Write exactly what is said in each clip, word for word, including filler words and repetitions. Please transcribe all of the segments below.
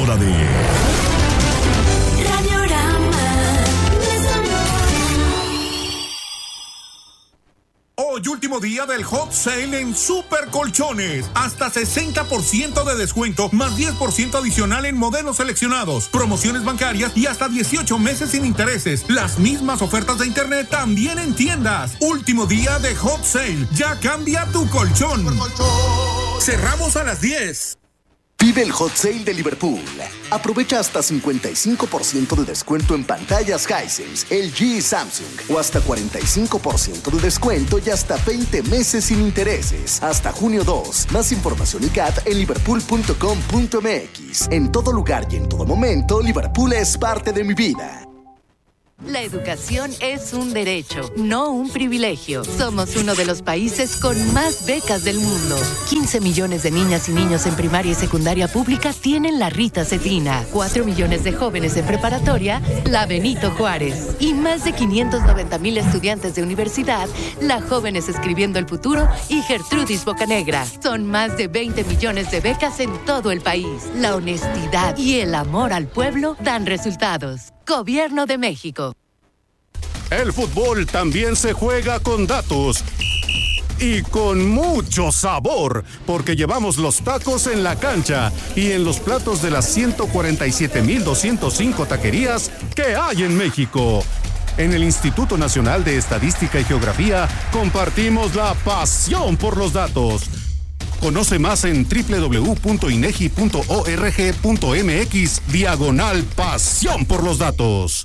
hora de Hoy último día del Hot Sale en Super Colchones. Hasta sesenta por ciento de descuento, más diez por ciento adicional en modelos seleccionados, promociones bancarias y hasta dieciocho meses sin intereses. Las mismas ofertas de internet también en tiendas. Último día de Hot Sale. Ya cambia tu colchón. Cerramos a las diez. Vive el Hot Sale de Liverpool. Aprovecha hasta cincuenta y cinco por ciento de descuento en pantallas Hisense, L G y Samsung. O hasta cuarenta y cinco por ciento de descuento y hasta veinte meses sin intereses. Hasta junio dos. Más información y C A T en liverpool punto com punto m x. En todo lugar y en todo momento, Liverpool es parte de mi vida. La educación es un derecho, no un privilegio. Somos uno de los países con más becas del mundo. quince millones de niñas y niños en primaria y secundaria pública tienen la Rita Cetina. cuatro millones de jóvenes en preparatoria, la Benito Juárez. Y más de quinientos noventa mil estudiantes de universidad, la Jóvenes Escribiendo el Futuro y Gertrudis Bocanegra. Son más de veinte millones de becas en todo el país. La honestidad y el amor al pueblo dan resultados. Gobierno de México. El fútbol también se juega con datos y con mucho sabor, porque llevamos los tacos en la cancha y en los platos de las ciento cuarenta y siete mil doscientos cinco taquerías que hay en México. En el Instituto Nacional de Estadística y Geografía compartimos la pasión por los datos. Conoce más en doble u doble u doble u punto inegi punto org punto m x diagonal pasión por los datos.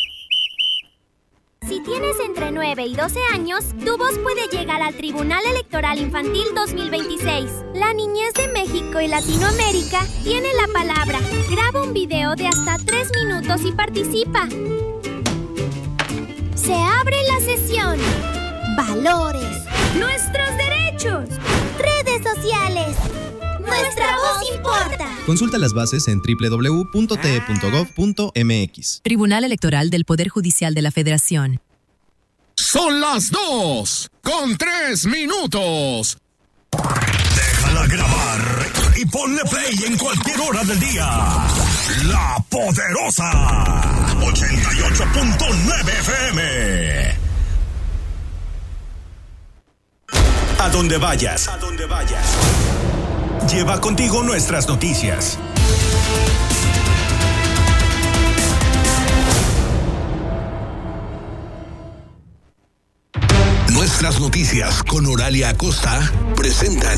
Si tienes entre nueve y doce años, tu voz puede llegar al Tribunal Electoral Infantil dos mil veintiséis. La niñez de México y Latinoamérica tiene la palabra. Graba un video de hasta tres minutos y participa. Se abre la sesión. Valores. Nuestros derechos. Redes sociales. Nuestra voz importa. Consulta las bases en doble u doble u doble u punto t e punto gov punto m x. Tribunal Electoral del Poder Judicial de la Federación. Son las dos con tres minutos. Déjala grabar y ponle play en cualquier hora del día. La Poderosa ochenta y ocho punto nueve F M. A donde vayas, a donde vayas. Lleva contigo nuestras noticias. Nuestras noticias con Oralia Acosta presentan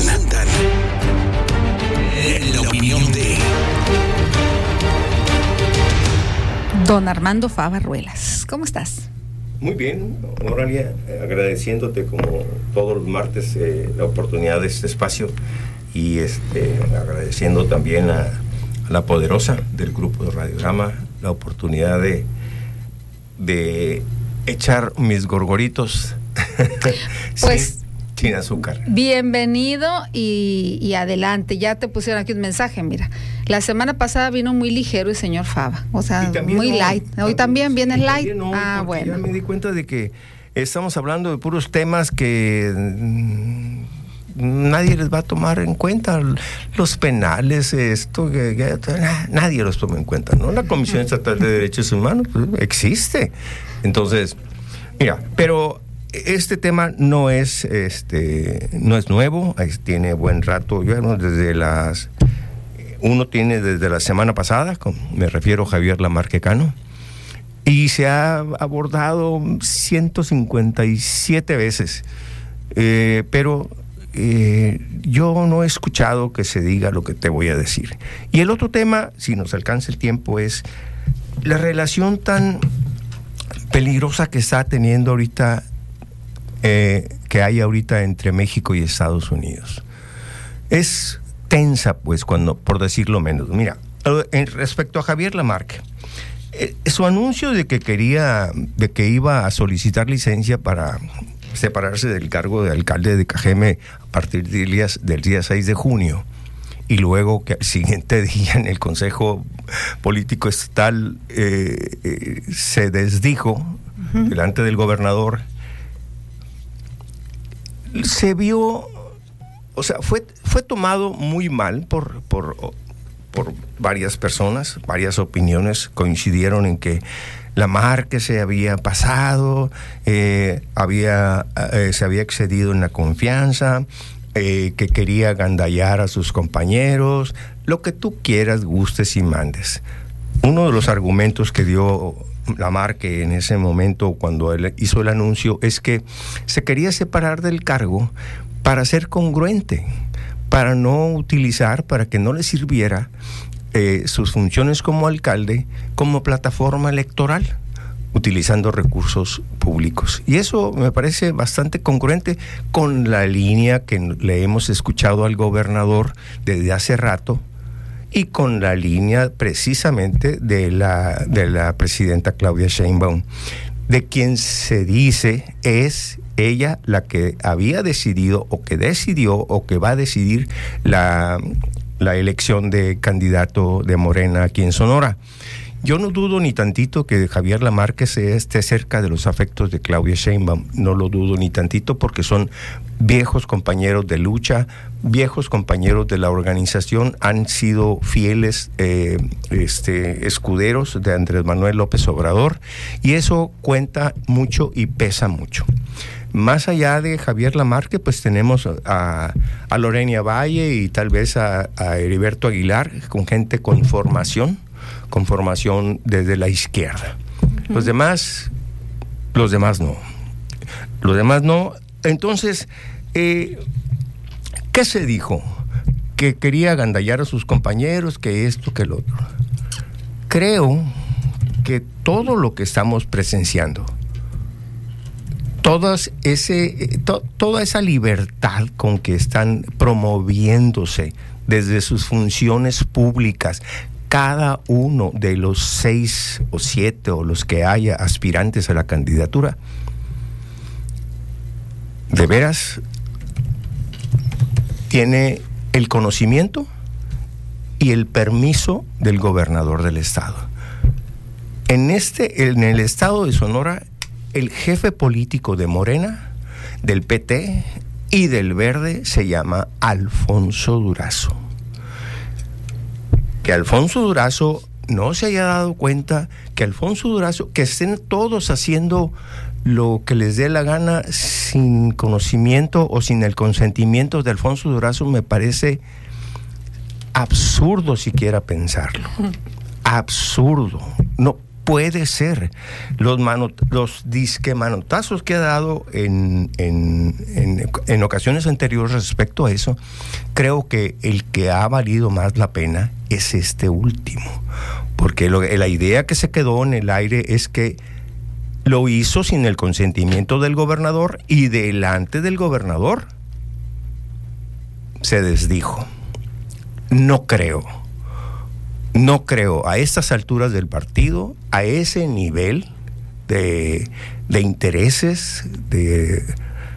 la opinión de Don Armando Fava Ruelas. ¿Cómo estás? Muy bien, Oralia, agradeciéndote como todos los martes eh, la oportunidad de este espacio y este agradeciendo también a, a la Poderosa del grupo de Radiograma la oportunidad de de echar mis gorgoritos pues sin, sin azúcar. Bienvenido y, y adelante. Ya te pusieron aquí un mensaje, mira. La semana pasada vino muy ligero el señor Fava, o sea, muy no, light. Hoy también, también viene light. No, ah, bueno. Ya me di cuenta de que estamos hablando de puros temas que mmm, nadie les va a tomar en cuenta. Los penales, esto, que, que, nadie los toma en cuenta, ¿no? La Comisión Estatal de Derechos Humanos pues, existe. Entonces, mira, pero este tema no es este no es nuevo, tiene buen rato, bueno, desde las uno tiene desde la semana pasada, me refiero a Javier Lamarque Cano, y se ha abordado ciento cincuenta y siete veces, eh, pero eh, yo no he escuchado que se diga lo que te voy a decir. Y el otro tema, si nos alcanza el tiempo, es la relación tan peligrosa que está teniendo ahorita, eh, que hay ahorita entre México y Estados Unidos. Es tensa, pues, cuando, por decirlo menos. Mira, en respecto a Javier Lamarque, eh, su anuncio de que quería, de que iba a solicitar licencia para separarse del cargo de alcalde de Cajeme a partir del día, del día seis de junio, y luego que al siguiente día en el Consejo Político Estatal eh, eh, se desdijo uh-huh. delante del gobernador, se vio, o sea, fue, fue tomado muy mal por, por, por varias personas, varias opiniones coincidieron en que Lamarque se había pasado, eh, había, eh, se había excedido en la confianza, eh, que quería agandallar a sus compañeros, lo que tú quieras, gustes y mandes. Uno de los argumentos que dio Lamarque en ese momento cuando él hizo el anuncio es que se quería separar del cargo para ser congruente, para no utilizar, para que no le sirviera eh, sus funciones como alcalde como plataforma electoral, utilizando recursos públicos. Y eso me parece bastante congruente con la línea que le hemos escuchado al gobernador desde hace rato y con la línea precisamente de la, de la presidenta Claudia Sheinbaum, de quien se dice es ella la que había decidido o que decidió o que va a decidir la, la elección de candidato de Morena aquí en Sonora. Yo no dudo ni tantito que Javier Lamarque esté cerca de los afectos de Claudia Sheinbaum, no lo dudo ni tantito porque son viejos compañeros de lucha, viejos compañeros de la organización, han sido fieles eh, este, escuderos de Andrés Manuel López Obrador y eso cuenta mucho y pesa mucho. Más allá de Javier Lamarque, pues tenemos a, a Lorena Valle y tal vez a, a Heriberto Aguilar, con gente con formación, con formación desde la izquierda. Uh-huh. Los demás, los demás no. Los demás no. Entonces, eh, ¿qué se dijo? Que quería agandallar a sus compañeros, que esto, que lo otro. Creo que todo lo que estamos presenciando, todas ese, to, toda esa libertad con que están promoviéndose desde sus funciones públicas, cada uno de los seis o siete o los que haya aspirantes a la candidatura, de veras tiene el conocimiento y el permiso del gobernador del estado. En este, en el estado de Sonora, el jefe político de Morena, del P T y del Verde se llama Alfonso Durazo. Que Alfonso Durazo no se haya dado cuenta, que Alfonso Durazo, que estén todos haciendo lo que les dé la gana sin conocimiento o sin el consentimiento de Alfonso Durazo, me parece absurdo siquiera pensarlo. Absurdo. No puede ser. Los, mano, los disque manotazos que ha dado en, en, en, en ocasiones anteriores respecto a eso, creo que el que ha valido más la pena es este último. Porque lo, la idea que se quedó en el aire es que lo hizo sin el consentimiento del gobernador y delante del gobernador se desdijo. No creo. No creo a estas alturas del partido, a ese nivel de, de intereses, de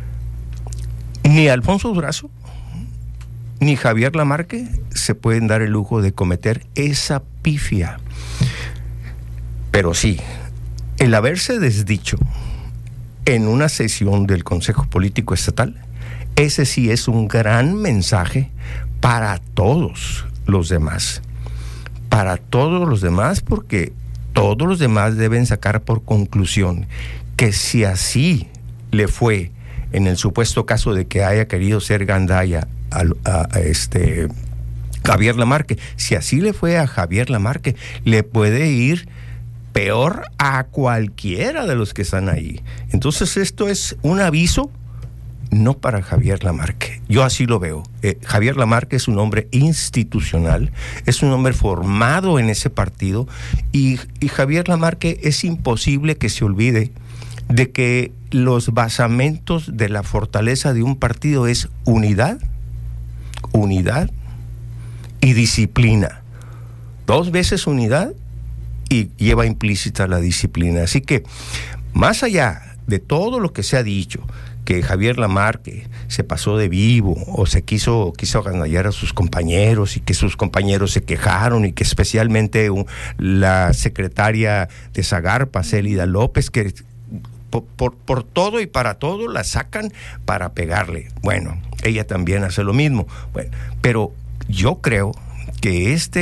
ni Alfonso Durazo ni Javier Lamarque se pueden dar el lujo de cometer esa pifia. Pero sí, el haberse desdicho en una sesión del Consejo Político Estatal, ese sí es un gran mensaje para todos los demás. Para todos los demás, porque todos los demás deben sacar por conclusión que si así le fue en el supuesto caso de que haya querido ser gandalla a, a, a este Javier Lamarque, si así le fue a Javier Lamarque, le puede ir peor a cualquiera de los que están ahí. Entonces esto es un aviso no para Javier Lamarque. Yo así lo veo. Eh, Javier Lamarque es un hombre institucional, es un hombre formado en ese partido y, y Javier Lamarque es imposible que se olvide de que los basamentos de la fortaleza de un partido es unidad, unidad y disciplina. Dos veces unidad y lleva implícita la disciplina. Así que, más allá de todo lo que se ha dicho, que Javier Lamarque se pasó de vivo o se quiso, quiso agandallar a sus compañeros y que sus compañeros se quejaron y que especialmente un, la secretaria de Zagarpa, Célida López, que por, por, por todo y para todo la sacan para pegarle. Bueno, ella también hace lo mismo. Bueno, pero yo creo que este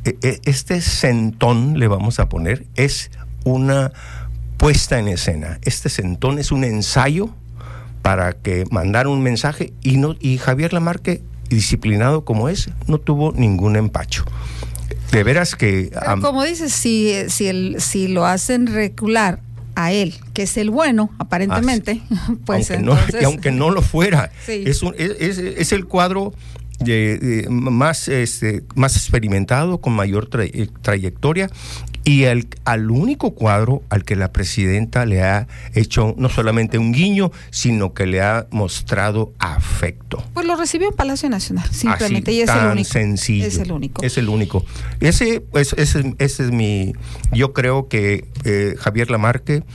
este centón, le vamos a poner, es una puesta en escena. Este centón es un ensayo para que mandara un mensaje y, no, y Javier Lamarque, disciplinado como es, no tuvo ningún empacho. De veras que... Pero como dices, si, si, el, si lo hacen recular a él, que es el bueno, aparentemente, ah, pues aunque entonces... no, y aunque no lo fuera, sí. es, un, es, es, es el cuadro de, de, más, este, más experimentado, con mayor tra trayectoria, y el, al único cuadro al que la presidenta le ha hecho no solamente un guiño, sino que le ha mostrado afecto. Pues lo recibió en Palacio Nacional, simplemente, Así, y es tan el único. Sencillo. Es el único. Es el único. Ese, pues, ese, ese es mi... Yo creo que eh, Javier Lamarque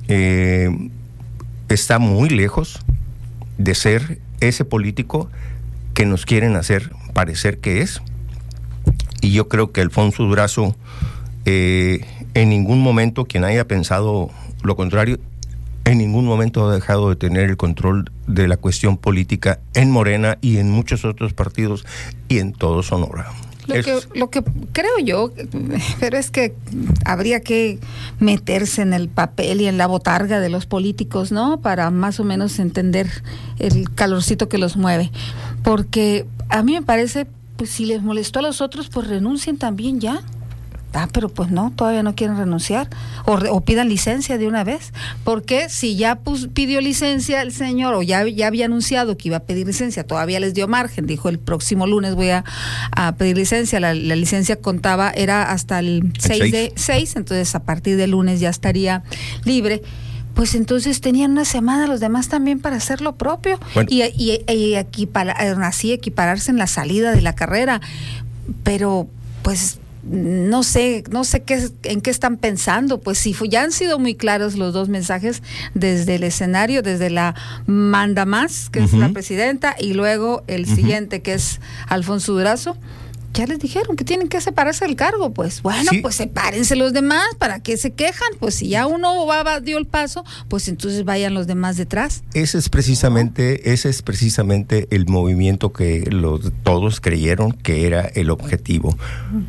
eh, está muy lejos de ser ese político que nos quieren hacer parecer que es. Y yo creo que Alfonso Durazo, eh, en ningún momento, quien haya pensado lo contrario, en ningún momento ha dejado de tener el control de la cuestión política en Morena y en muchos otros partidos y en todo Sonora. Lo que, lo que creo yo, pero es que habría que meterse en el papel y en la botarga de los políticos, ¿no? Para más o menos entender el calorcito que los mueve. Porque a mí me parece, pues si les molestó a los otros, pues renuncien también ya. Ah, pero pues no, todavía no quieren renunciar. O, o pidan licencia de una vez. Porque si ya pues, pidió licencia el señor, o ya, ya había anunciado que iba a pedir licencia, todavía les dio margen, dijo el próximo lunes voy a, a pedir licencia. La, la licencia contaba, era hasta el seis de seis, entonces a partir del lunes ya estaría libre. Pues entonces tenían una semana los demás también para hacer lo propio. Bueno. Y, y, y equipar, así equipararse en la salida de la carrera. Pero pues... no sé, no sé qué, en qué están pensando, pues si ya han sido muy claros los dos mensajes desde el escenario, desde la manda más, que uh-huh. es la presidenta, y luego el uh-huh. siguiente, que es Alfonso Durazo. Ya les dijeron que tienen que separarse del cargo, pues bueno, sí. pues sepárense los demás, ¿para qué se quejan? Pues si ya uno va, va, dio el paso, pues entonces vayan los demás detrás. Ese es precisamente, ¿no? ese es precisamente el movimiento que los, todos creyeron que era el objetivo. Uh-huh.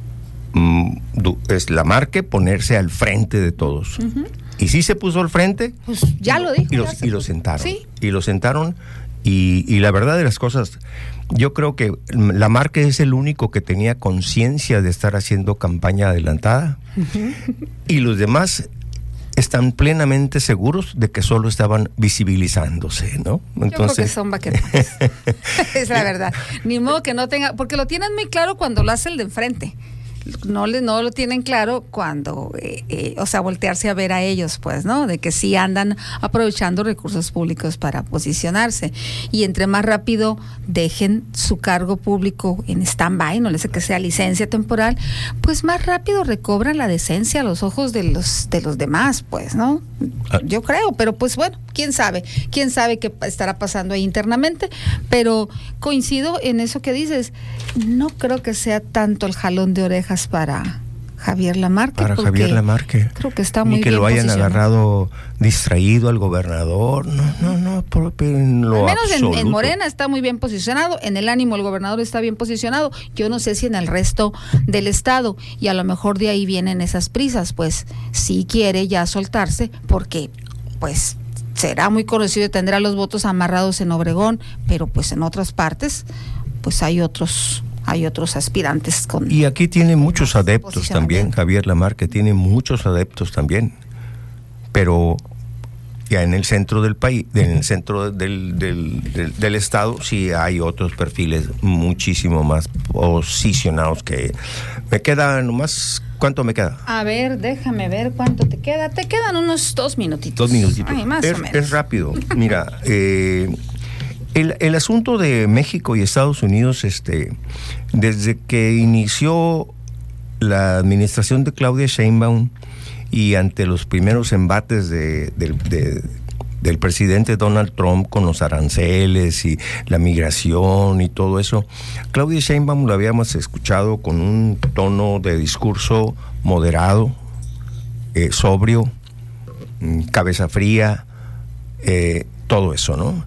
Es Lamarque ponerse al frente de todos. Uh-huh. Y sí se puso al frente. Pues ya lo dijo. Y, los, y lo sentaron. ¿Sí? Y lo sentaron. Y, y la verdad de las cosas, yo creo que Lamarque es el único que tenía conciencia de estar haciendo campaña adelantada. Uh-huh. Y los demás están plenamente seguros de que solo estaban visibilizándose, ¿no? Entonces... Yo creo que son baquetones. Es la verdad. Ni modo que no tenga... Porque lo tienen muy claro cuando lo hace el de enfrente. No, le, no lo tienen claro cuando, eh, eh, o sea, voltearse a ver a ellos, pues, ¿no? De que sí andan aprovechando recursos públicos para posicionarse. Y entre más rápido dejen su cargo público en stand-by, no les sé que sea licencia temporal, pues más rápido recobran la decencia a los ojos de los, de los demás, pues, ¿no? Yo creo, pero pues bueno, quién sabe, quién sabe qué estará pasando ahí internamente, pero coincido en eso que dices, no creo que sea tanto el jalón de orejas para Javier Lamarque. Para Javier Lamarque. Creo que está muy Ni que bien lo hayan posicionado. Agarrado distraído al gobernador. No, no, no. Por, en lo Al menos en, en Morena está muy bien posicionado. En el ánimo el gobernador está bien posicionado. Yo no sé si en el resto del estado. Y a lo mejor de ahí vienen esas prisas. Pues sí quiere ya soltarse porque pues será muy conocido y tendrá los votos amarrados en Obregón. Pero pues en otras partes pues hay otros... hay otros aspirantes con... Y aquí tiene muchos adeptos también, Javier Lamarque tiene muchos adeptos también, pero ya en el centro del país, en el centro del, del, del, del estado, sí hay otros perfiles muchísimo más posicionados que... Me queda nomás... ¿Cuánto me queda? A ver, déjame ver cuánto te queda. Te quedan unos dos minutitos. Dos minutitos. Ay, más es, o menos. Es rápido. Mira, eh... El, el asunto de México y Estados Unidos, este, desde que inició la administración de Claudia Sheinbaum y ante los primeros embates de, de, de, del presidente Donald Trump con los aranceles y la migración y todo eso, Claudia Sheinbaum lo habíamos escuchado con un tono de discurso moderado, eh, sobrio, cabeza fría, eh, todo eso, ¿no?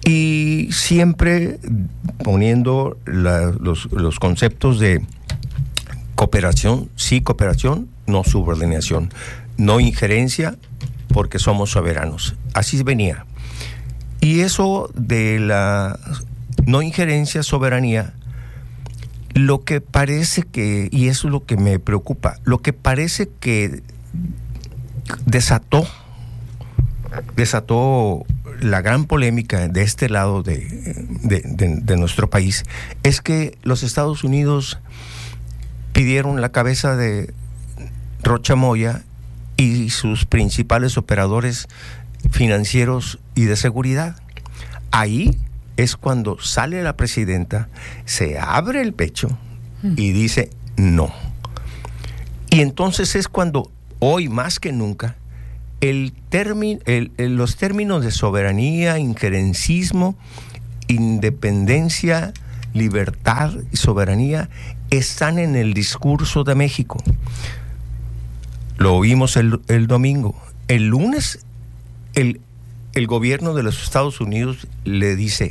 Y siempre poniendo la, los, los conceptos de Cooperación, sí cooperación, no subordinación. No injerencia, porque somos soberanos. Así venía. Y eso de la no injerencia, soberanía, lo que parece que, y eso es lo que me preocupa, lo que parece que desató, desató la gran polémica de este lado de, de, de, de nuestro país, es que los Estados Unidos pidieron la cabeza de Rocha Moya y sus principales operadores financieros y de seguridad. Ahí es cuando sale la presidenta, se abre el pecho y dice no. Y entonces es cuando hoy más que nunca el término, el, el, los términos de soberanía, injerencismo, independencia, libertad y soberanía están en el discurso de México. Lo oímos el, el domingo. El lunes el, el gobierno de los Estados Unidos le dice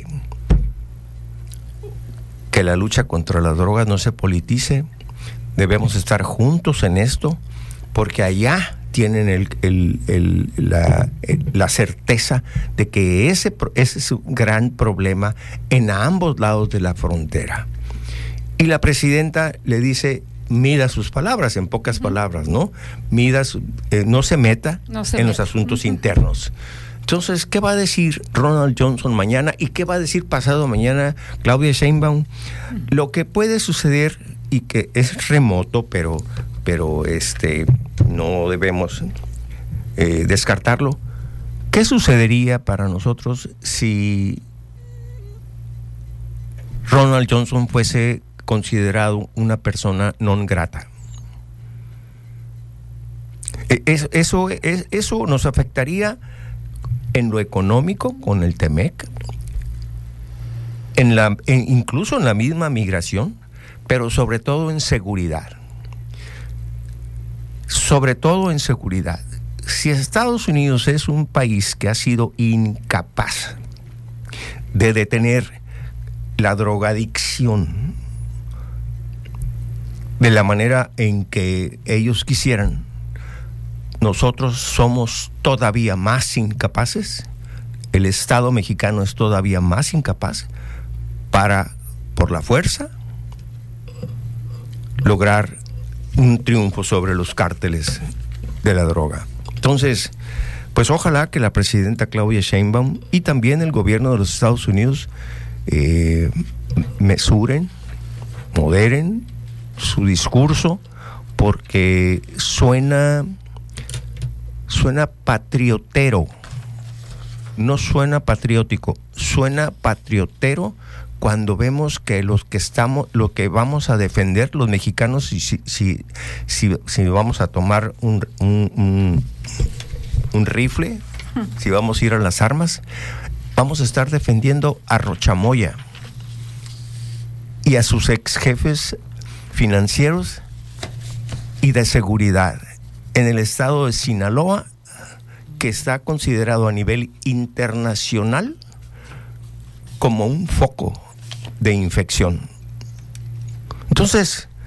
que la lucha contra las drogas no se politice, debemos estar juntos en esto, porque allá tienen el, el, el, la, el, la certeza de que ese, ese es un gran problema en ambos lados de la frontera. Y la presidenta le dice, mida sus palabras, en pocas palabras, ¿no? Mida, su, eh, no se meta no se en meta. los asuntos uh-huh. internos. Entonces, ¿qué va a decir Ronald Johnson mañana? ¿Y qué va a decir pasado mañana Claudia Sheinbaum? Uh-huh. Lo que puede suceder, y que es remoto, pero, pero este, no debemos eh, descartarlo. ¿Qué sucedería para nosotros si Ronald Johnson fuese considerado una persona non grata? Es, eso, es, eso nos afectaría en lo económico con el Temec, en la, en, incluso en la misma migración, pero sobre todo en seguridad. Sobre todo en seguridad. Si Estados Unidos es un país que ha sido incapaz de detener la drogadicción de la manera en que ellos quisieran, nosotros somos todavía más incapaces, el Estado mexicano es todavía más incapaz para, por la fuerza, lograr un triunfo sobre los cárteles de la droga. Entonces, pues ojalá que la presidenta Claudia Sheinbaum y también el gobierno de los Estados Unidos eh, mesuren, moderen su discurso, porque suena suena patriotero, no suena patriótico, suena patriotero cuando vemos que los que estamos, lo que vamos a defender los mexicanos, si si si, si, si vamos a tomar un, un, un, un rifle, si vamos a ir a las armas, vamos a estar defendiendo a Rocha Moya y a sus ex jefes financieros y de seguridad en el estado de Sinaloa, que está considerado a nivel internacional como un foco de infección. Entonces,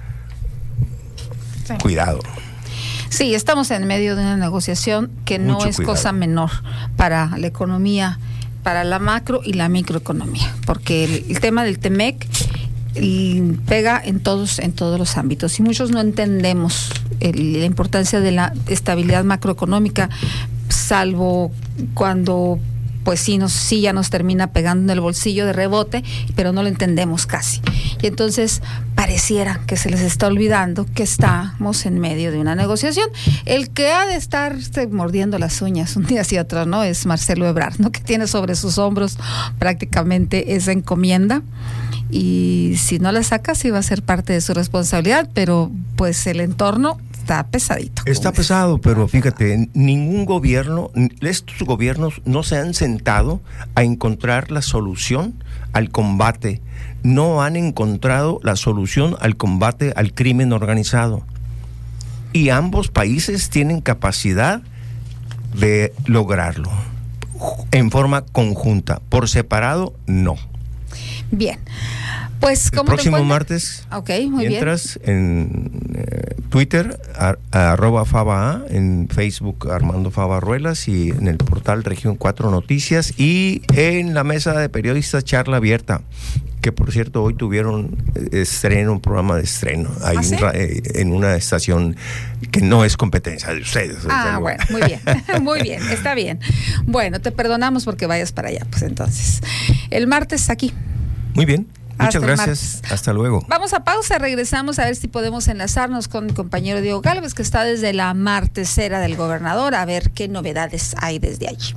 sí. Cuidado. Sí, estamos en medio de una negociación que no Mucho es cuidado. cosa menor para la economía, para la macro y la microeconomía, porque el, el tema del Temec y pega en todos en todos los ámbitos y muchos no entendemos el, la importancia de la estabilidad macroeconómica, salvo cuando pues sí nos sí ya nos termina pegando en el bolsillo de rebote, pero no lo entendemos casi. Y entonces pareciera que se les está olvidando que estamos en medio de una negociación. El que ha de estar mordiendo las uñas un día hacia otro, ¿no?, es Marcelo Ebrard, ¿no?, que tiene sobre sus hombros prácticamente esa encomienda. Y si no la saca, sí va a ser parte de su responsabilidad, pero pues el entorno está pesadito. Está pesado, pero fíjate, ningún gobierno, estos gobiernos no se han sentado a encontrar la solución al combate, no han encontrado la solución al combate al crimen organizado. Y ambos países tienen capacidad de lograrlo en forma conjunta, por separado, no. Bien, Pues, ¿cómo el próximo te martes. Ok, muy bien. Entras en eh, Twitter, a, a arroba Faba A, en Facebook Armando Fava Ruelas y en el portal Región cuatro Noticias y en la mesa de periodistas Charla Abierta, que por cierto hoy tuvieron estreno, un programa de estreno ahí ¿Ah, sí? en, en una estación que no es competencia de ustedes. Ah, bueno, muy bien, muy bien, está bien. Bueno, te perdonamos porque vayas para allá, pues entonces. El martes aquí. Muy bien. Muchas Hasta gracias. Hasta luego. Vamos a pausa, regresamos a ver si podemos enlazarnos con mi compañero Diego Gálvez, que está desde la martesera del gobernador, a ver qué novedades hay desde allí.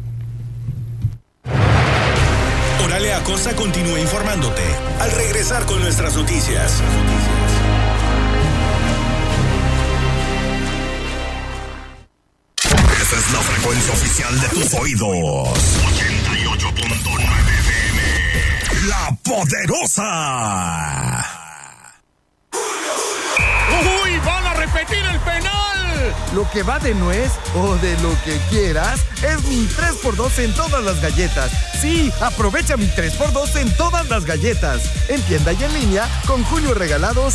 Oralia Acosta continúa informándote al regresar con nuestras noticias. Esa es la frecuencia oficial de tus oídos. ochenta y ocho punto nueve F M. La Poderosa. ¡Uy! ¡Van a repetir el penal! Lo que va de nuez o de lo que quieras es mi tres por dos en todas las galletas. Sí, aprovecha mi tres por dos en todas las galletas. En tienda y en línea con Julio Regalados